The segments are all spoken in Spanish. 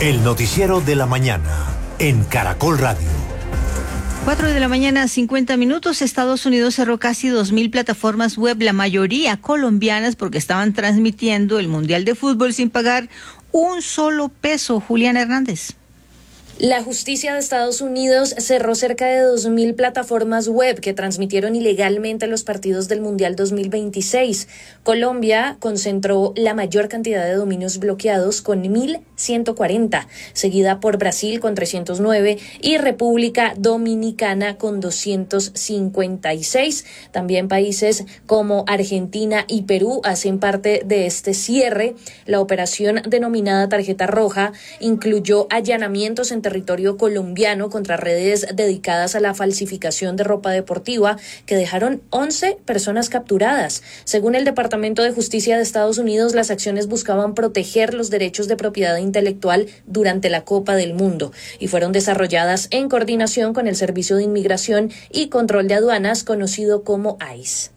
El noticiero de la mañana en Caracol Radio. 4:50 a.m. Estados Unidos cerró casi 2.000 plataformas web, la mayoría colombianas, porque estaban transmitiendo el Mundial de Fútbol sin pagar un solo peso. Julián Hernández. La justicia de Estados Unidos cerró cerca de 2.000 plataformas web que transmitieron ilegalmente los partidos del Mundial 2026. Colombia concentró la mayor cantidad de dominios bloqueados con 1.140, seguida por Brasil con 309 y República Dominicana con 256. También países como Argentina y Perú hacen parte de este cierre. La operación denominada Tarjeta Roja incluyó allanamientos en territorio colombiano contra redes dedicadas a la falsificación de ropa deportiva que dejaron 11 personas capturadas. Según el Departamento de Justicia de Estados Unidos, las acciones buscaban proteger los derechos de propiedad intelectual durante la Copa del Mundo y fueron desarrolladas en coordinación con el Servicio de Inmigración y Control de Aduanas, conocido como ICE.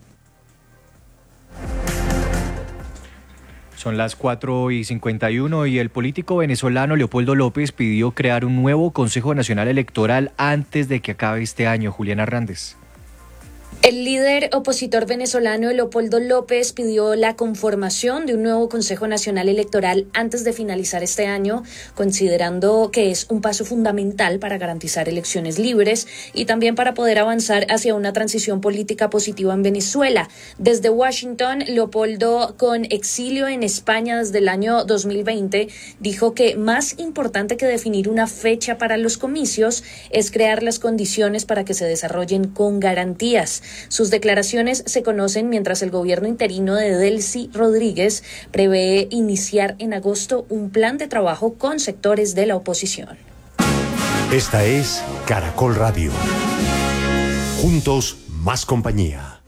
Son las 4:51 y el político venezolano Leopoldo López pidió crear un nuevo Consejo Nacional Electoral antes de que acabe este año. Julián Hernández. El líder opositor venezolano Leopoldo López pidió la conformación de un nuevo Consejo Nacional Electoral antes de finalizar este año, considerando que es un paso fundamental para garantizar elecciones libres y también para poder avanzar hacia una transición política positiva en Venezuela. Desde Washington, Leopoldo, con exilio en España desde el año 2020, dijo que más importante que definir una fecha para los comicios es crear las condiciones para que se desarrollen con garantías. Sus declaraciones se conocen mientras el gobierno interino de Delcy Rodríguez prevé iniciar en agosto un plan de trabajo con sectores de la oposición. Esta es Caracol Radio. Juntos, más compañía.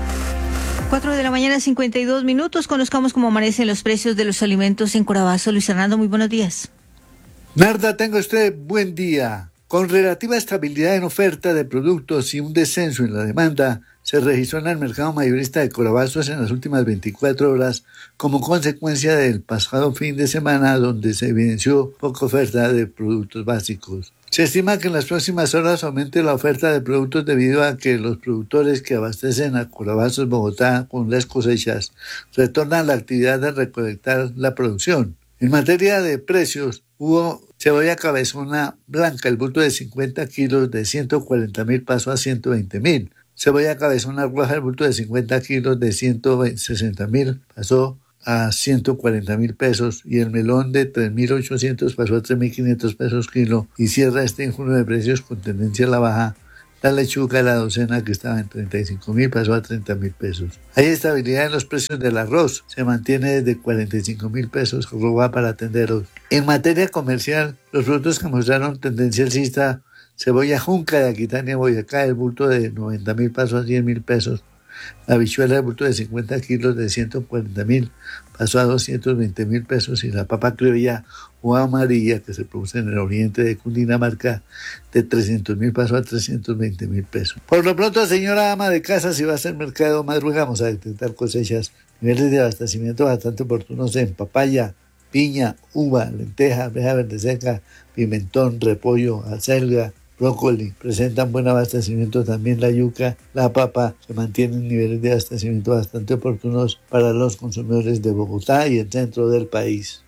4:52 a.m. Conozcamos cómo amanecen los precios de los alimentos en Corabazo. Luis Fernando, muy buenos días. Narda, tenga usted buen día. Con relativa estabilidad en oferta de productos y un descenso en la demanda, se registró en el mercado mayorista de Corabazos en las últimas 24 horas como consecuencia del pasado fin de semana, donde se evidenció poca oferta de productos básicos. Se estima que en las próximas horas aumente la oferta de productos debido a que los productores que abastecen a Corabazos, Bogotá, con las cosechas, retornan a la actividad de recolectar la producción. En materia de precios, hubo cebolla cabezona blanca, el bulto de 50 kilos de 140.000 pasó a 120.000. Cebolla cabezona roja, el bulto de 50 kilos de 160.000 pasó a 140.000 pesos y el melón de 3.800 pasó a 3.500 pesos kilo y cierra este enjunio de precios con tendencia a la baja. La lechuga, la docena, que estaba en 35.000, pasó a 30.000 pesos. Hay estabilidad en los precios del arroz. Se mantiene desde 45.000 pesos, arroba para tenderos. En materia comercial, los productos que mostraron tendencia alcista: cebolla junca de Aquitania, Boyacá, el bulto de 90.000 pasó a 100.000 pesos. La habichuela, el bulto de 50 kilos de 140.000 pasó a 220.000 pesos y la papa criolla o amarilla, que se produce en el oriente de Cundinamarca, de 300.000 pasó a 320.000 pesos. Por lo pronto, señora ama de casa, si va a hacer mercado, madrugamos a detectar cosechas, niveles de abastecimiento bastante oportunos en papaya, piña, uva, lenteja, arveja verde seca, pimentón, repollo, acelga, brócoli. Presentan buen abastecimiento también la yuca, la papa. Se mantienen niveles de abastecimiento bastante oportunos para los consumidores de Bogotá y el centro del país.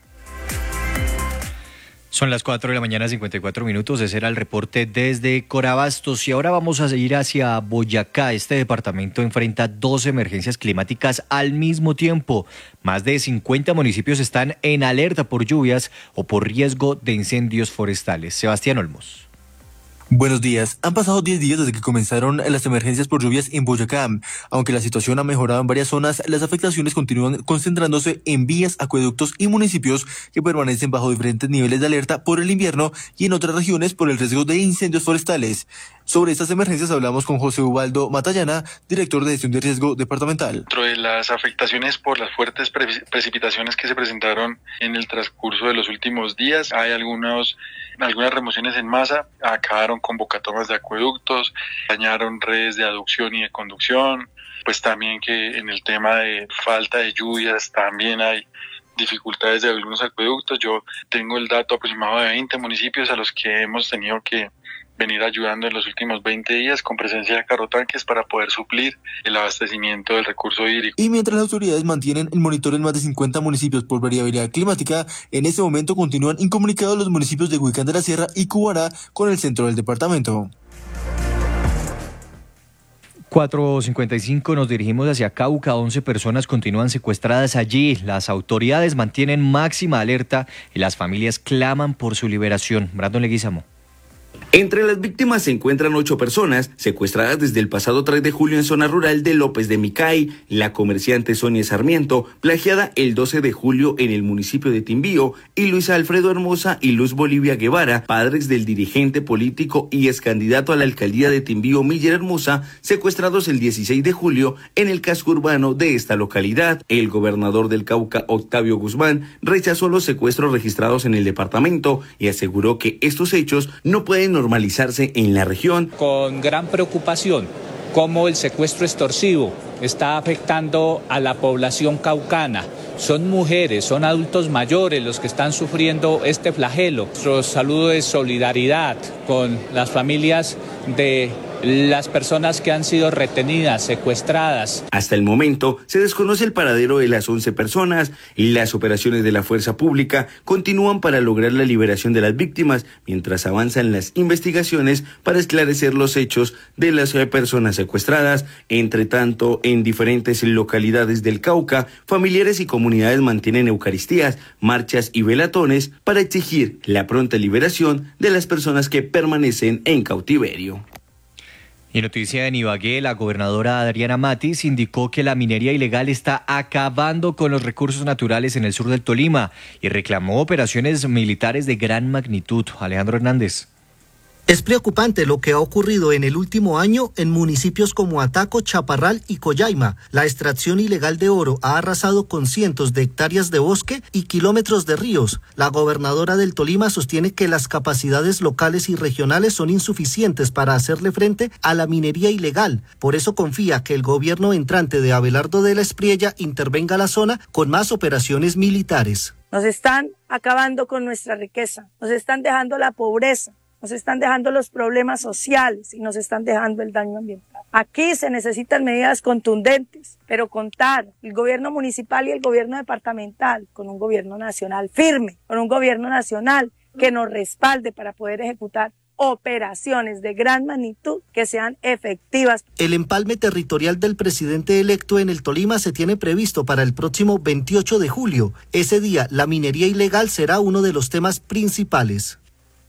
Son las 4:54 a.m. Ese era el reporte desde Corabastos. Y ahora vamos a ir hacia Boyacá. Este departamento enfrenta 2 emergencias climáticas al mismo tiempo. Más de 50 municipios están en alerta por lluvias o por riesgo de incendios forestales. Sebastián Olmos. Buenos días. Han pasado 10 días desde que comenzaron las emergencias por lluvias en Boyacá. Aunque la situación ha mejorado en varias zonas, las afectaciones continúan concentrándose en vías, acueductos y municipios que permanecen bajo diferentes niveles de alerta por el invierno y en otras regiones por el riesgo de incendios forestales. Sobre estas emergencias hablamos con José Ubaldo Matallana, director de Gestión de Riesgo Departamental. Dentro de las afectaciones por las fuertes precipitaciones que se presentaron en el transcurso de los últimos días, hay algunas remociones en masa, acabaron convocatorias de acueductos, dañaron redes de aducción y de conducción, pues también que en el tema de falta de lluvias también hay dificultades de algunos acueductos. Yo tengo el dato aproximado de 20 municipios a los que hemos tenido que venir ayudando en los últimos 20 días con presencia de carrotanques para poder suplir el abastecimiento del recurso hídrico. Y mientras las autoridades mantienen el monitoreo en más de 50 municipios por variabilidad climática, en este momento continúan incomunicados los municipios de Huicán de la Sierra y Cubará con el centro del departamento. 4:55 nos dirigimos hacia Cauca. 11 personas continúan secuestradas allí. Las autoridades mantienen máxima alerta y las familias claman por su liberación. Brandon Leguizamo. Entre las víctimas se encuentran 8 personas secuestradas desde el pasado 3 de julio en zona rural de López de Micay. La comerciante Sonia Sarmiento, plagiada el 12 de julio en el municipio de Timbío, y Luis Alfredo Hermosa y Luz Bolivia Guevara, padres del dirigente político y ex candidato a la alcaldía de Timbío, Miller Hermosa, secuestrados el 16 de julio en el casco urbano de esta localidad. El gobernador del Cauca, Octavio Guzmán, rechazó los secuestros registrados en el departamento y aseguró que estos hechos no pueden normalizarse en la región. Con gran preocupación, cómo el secuestro extorsivo está afectando a la población caucana. Son mujeres, son adultos mayores los que están sufriendo este flagelo. Nuestro saludo de solidaridad con las familias de las personas que han sido retenidas, secuestradas. Hasta el momento se desconoce el paradero de las 11 personas y las operaciones de la fuerza pública continúan para lograr la liberación de las víctimas, mientras avanzan las investigaciones para esclarecer los hechos de las personas secuestradas. Entre tanto, en diferentes localidades del Cauca, familiares y comunidades mantienen eucaristías, marchas y velatones para exigir la pronta liberación de las personas que permanecen en cautiverio. Y noticia en Ibagué, la gobernadora Adriana Matiz indicó que la minería ilegal está acabando con los recursos naturales en el sur del Tolima y reclamó operaciones militares de gran magnitud. Alejandro Hernández. Es preocupante lo que ha ocurrido en el último año en municipios como Ataco, Chaparral y Collaima. La extracción ilegal de oro ha arrasado con cientos de hectáreas de bosque y kilómetros de ríos. La gobernadora del Tolima sostiene que las capacidades locales y regionales son insuficientes para hacerle frente a la minería ilegal. Por eso confía que el gobierno entrante de Abelardo de la Espriella intervenga a la zona con más operaciones militares. Nos están acabando con nuestra riqueza, nos están dejando la pobreza. Nos están dejando los problemas sociales y nos están dejando el daño ambiental. Aquí se necesitan medidas contundentes, pero contar el gobierno municipal y el gobierno departamental con un gobierno nacional firme, con un gobierno nacional que nos respalde para poder ejecutar operaciones de gran magnitud que sean efectivas. El empalme territorial del presidente electo en el Tolima se tiene previsto para el próximo 28 de julio. Ese día, la minería ilegal será uno de los temas principales.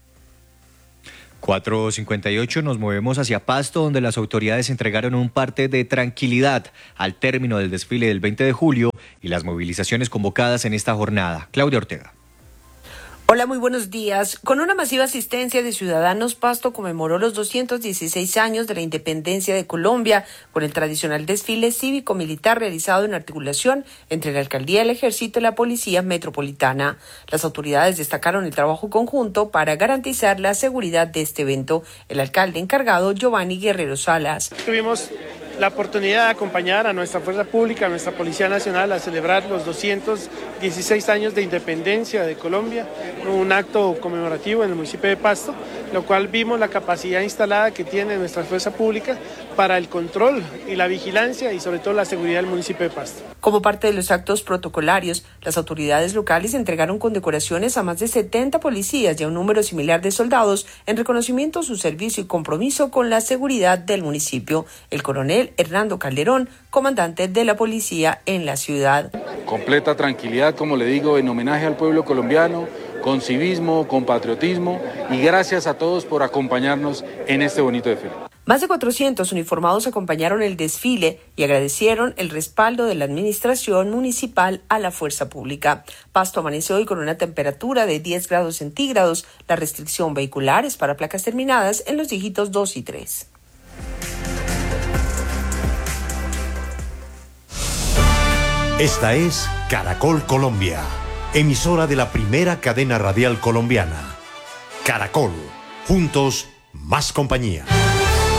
4:58 nos movemos hacia Pasto, donde las autoridades entregaron un parte de tranquilidad al término del desfile del 20 de julio y las movilizaciones convocadas en esta jornada. Claudia Ortega. Hola, muy buenos días. Con una masiva asistencia de ciudadanos, Pasto conmemoró los 216 años de la independencia de Colombia con el tradicional desfile cívico-militar realizado en articulación entre la Alcaldía, el Ejército y la Policía Metropolitana. Las autoridades destacaron el trabajo conjunto para garantizar la seguridad de este evento. El alcalde encargado, Giovanni Guerrero Salas. Tuvimos la oportunidad de acompañar a nuestra Fuerza Pública, a nuestra Policía Nacional a celebrar los 216 años de independencia de Colombia, un acto conmemorativo en el municipio de Pasto, lo cual vimos la capacidad instalada que tiene nuestra Fuerza Pública para el control y la vigilancia y sobre todo la seguridad del municipio de Pasto. Como parte de los actos protocolarios, las autoridades locales entregaron condecoraciones a más de 70 policías y a un número similar de soldados en reconocimiento a su servicio y compromiso con la seguridad del municipio. El coronel Hernando Calderón, comandante de la policía en la ciudad. Completa tranquilidad, como le digo, en homenaje al pueblo colombiano, con civismo, con patriotismo, y gracias a todos por acompañarnos en este bonito desfile. Más de 400 uniformados acompañaron el desfile y agradecieron el respaldo de la administración municipal a la fuerza pública. Pasto amaneció hoy con una temperatura de 10 grados centígrados. La restricción vehicular es para placas terminadas en los dígitos 2 y 3. Esta es Caracol Colombia, emisora de la primera cadena radial colombiana. Caracol, juntos, más compañía.